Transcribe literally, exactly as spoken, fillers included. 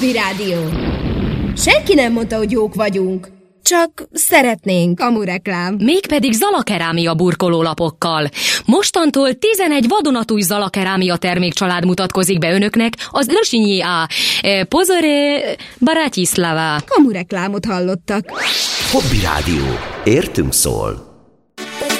Hobby Rádió. Senki nem mondta, hogy jók vagyunk. Csak szeretnénk. Kamureklám. Mégpedig Zalakerámia burkolólapokkal. Mostantól tizenegy vadonatúj Zalakerámia termékcsalád mutatkozik be önöknek az Lösinyi A. Pozore Bratislava. Kamureklámot hallottak. Hobby Rádió. Értünk szól.